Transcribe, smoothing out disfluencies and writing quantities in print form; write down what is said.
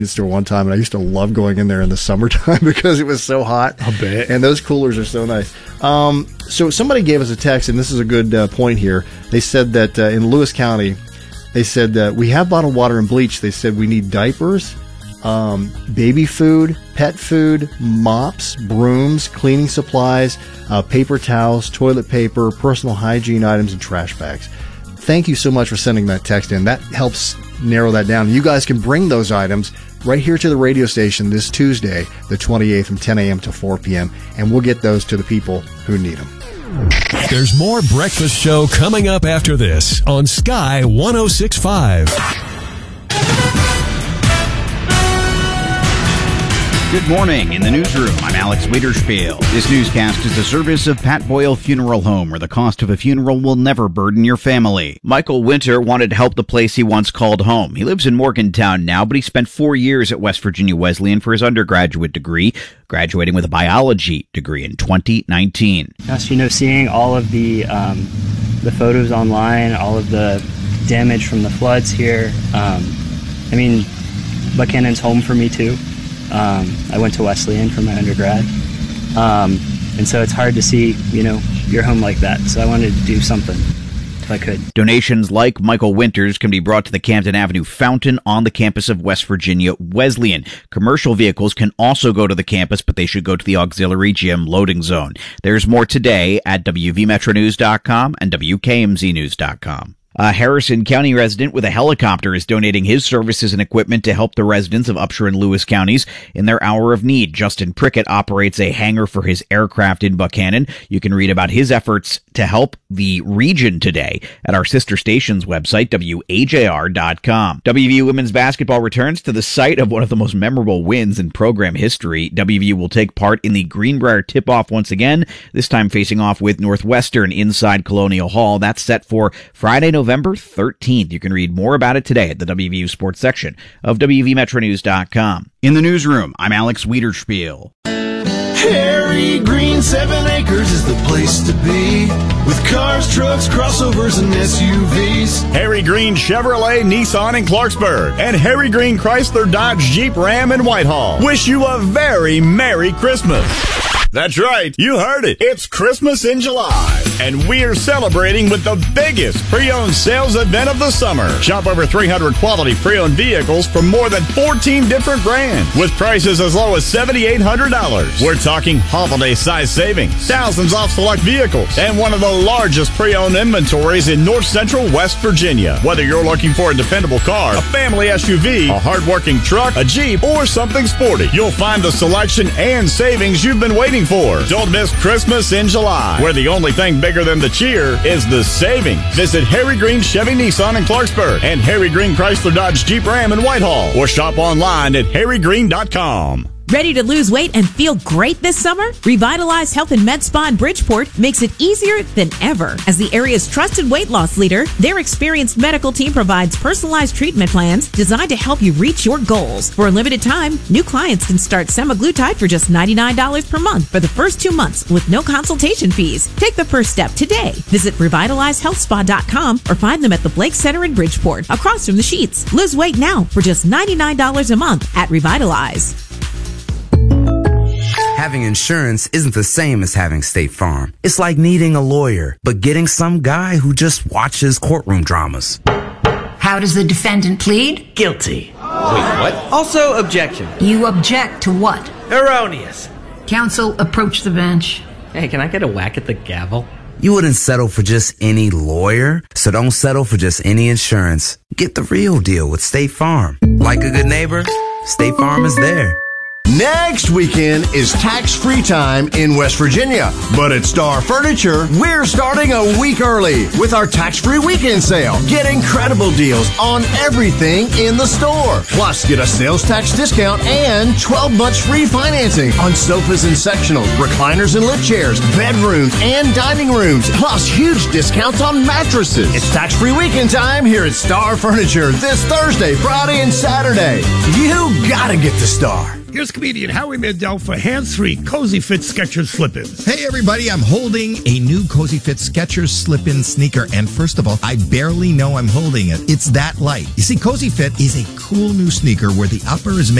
store one time, and I used to love going in there in the summertime because it was so hot. I bet. And those coolers are so nice. So somebody gave us a text, and this is a good point here. They said that in Lewis County, they said that we have bottled water and bleach. They said we need diapers, baby food, pet food, mops, brooms, cleaning supplies, paper towels, toilet paper, personal hygiene items, and trash bags. Thank you so much for sending that text in. That helps narrow that down. You guys can bring those items right here to the radio station this Tuesday, the 28th, from 10 a.m. to 4 p.m., and we'll get those to the people who need them. There's more Breakfast Show coming up after this on Sky 106.5. Good morning. In the newsroom, I'm Alex Wiederspiel. This newscast is a service of Pat Boyle Funeral Home, where the cost of a funeral will never burden your family. Michael Winter wanted to help the place he once called home. He lives in Morgantown now, but he spent 4 years at West Virginia Wesleyan for his undergraduate degree, graduating with a biology degree in 2019. Yes, seeing all of the photos online, all of the damage from the floods here. Buckhannon's home for me too. I went to Wesleyan for my undergrad. And so it's hard to see, your home like that. So I wanted to do something if I could. Donations like Michael Winters can be brought to the Camden Avenue Fountain on the campus of West Virginia Wesleyan. Commercial vehicles can also go to the campus, but they should go to the auxiliary gym loading zone. There's more today at WVMetroNews.com and WKMZNews.com. A Harrison County resident with a helicopter is donating his services and equipment to help the residents of Upshur and Lewis counties in their hour of need. Justin Prickett operates a hangar for his aircraft in Buckhannon. You can read about his efforts to help the region today at our sister station's website, WAJR.com. WVU women's basketball returns to the site of one of the most memorable wins in program history. WVU will take part in the Greenbrier tip-off once again, this time facing off with Northwestern inside Colonial Hall. That's set for Friday, November 13th. You can read more about it today at the WVU Sports section of WVMetroNews.com. In the newsroom, I'm Alex Wiederspiel. Harry Green 7 Acres is the place to be, with cars, trucks, crossovers, and SUVs. Harry Green Chevrolet, Nissan in Clarksburg, and Harry Green Chrysler, Dodge, Jeep, Ram in Whitehall wish you a very Merry Christmas. That's right, you heard it. It's Christmas in July, and we're celebrating with the biggest pre-owned sales event of the summer. Shop over 300 quality pre-owned vehicles from more than 14 different brands, with prices as low as $7,800. We're talking holiday-size savings, thousands off select vehicles, and one of the largest pre-owned inventories in North Central West Virginia. Whether you're looking for a dependable car, a family SUV, a hard-working truck, a Jeep, or something sporty, you'll find the selection and savings you've been waiting for. Don't miss Christmas in July, where the only thing bigger than the cheer is the savings. Visit Harry Green Chevy Nissan in Clarksburg and Harry Green Chrysler Dodge Jeep Ram in Whitehall, or shop online at harrygreen.com. Ready to lose weight and feel great this summer? Revitalize Health and Med Spa in Bridgeport makes it easier than ever. As the area's trusted weight loss leader, their experienced medical team provides personalized treatment plans designed to help you reach your goals. For a limited time, new clients can start semaglutide for just $99 per month for the first 2 months with no consultation fees. Take the first step today. Visit RevitalizeHealthSpa.com or find them at the Blake Center in Bridgeport, across from the Sheets. Lose weight now for just $99 a month at Revitalize. Having insurance isn't the same as having State Farm. It's like needing a lawyer, but getting some guy who just watches courtroom dramas. How does the defendant plead? Guilty. Wait, what? Also, objection. You object to what? Erroneous. Counsel, approach the bench. Hey, can I get a whack at the gavel? You wouldn't settle for just any lawyer, so don't settle for just any insurance. Get the real deal with State Farm. Like a good neighbor, State Farm is there. Next weekend is tax-free time in West Virginia. But at Star Furniture, we're starting a week early with our tax-free weekend sale. Get incredible deals on everything in the store. Plus, get a sales tax discount and 12 months free financing on sofas and sectionals, recliners and lift chairs, bedrooms and dining rooms. Plus, huge discounts on mattresses. It's tax-free weekend time here at Star Furniture this Thursday, Friday, and Saturday. You gotta get to Star. Here's comedian Howie Mandel for hands-free Cozy Fit Skechers slip-ins. Hey everybody, I'm holding a new Cozy Fit Skechers slip-in sneaker, and first of all, I barely know I'm holding it. It's that light. You see, Cozy Fit is a cool new sneaker where the upper is made